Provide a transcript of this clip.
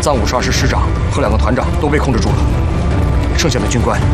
藏52师师长和2个团长都被控制住了，剩下的军官